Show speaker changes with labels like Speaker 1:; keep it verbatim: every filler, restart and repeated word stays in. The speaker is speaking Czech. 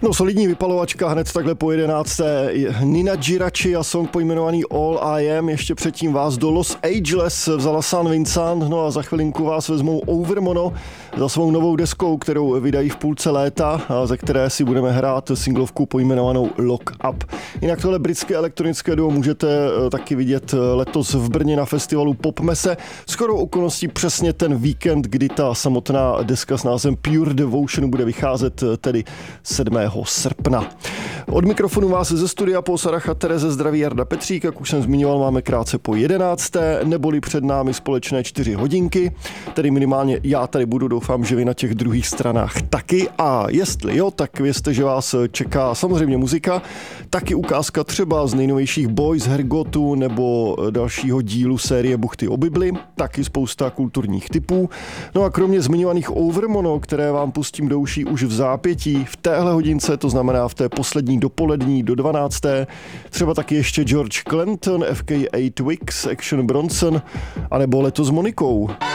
Speaker 1: No, solidní vypalovačka hned takhle po jedenácté. Nina Girachi a song pojmenovaný All I Am. Ještě předtím vás do Los Angeles vzala San Vincent, no a za chvilinku vás vezmou Overmono za svou novou deskou, kterou vydají v půlce léta a ze které si budeme hrát singlovku pojmenovanou Lock Up. Jinak tohle britské elektronické duo můžete taky vidět letos v Brně na festivalu Popmese. Shodou okolností přesně ten víkend, kdy ta samotná deska s názvem Pure Devotion bude vycházet, tedy sedmého srpna. Od mikrofonu vás ze studia po Saracha Tereze zdraví Jarda Petřík, jak už jsem zmiňoval, máme krátce po jedenácté, neboli před námi společné čtyři hodinky, tedy minimálně já tady budu, doufám, že vy na těch druhých stranách taky, a jestli jo, tak vězte, že vás čeká samozřejmě muzika, taky ukázka třeba z nejnovějších Boys Hergotu nebo dalšího dílu série Buchty o Bibli, taky spousta kulturních tipů. No a kromě zmiňovaných Overmono, které vám pustím do uší už v zápětí v téhle hodince, to znamená v té poslední dopolední do dvanácté, třeba taky ještě George Clinton, F K A Twigs, Action Bronson, anebo Leto s Monikou.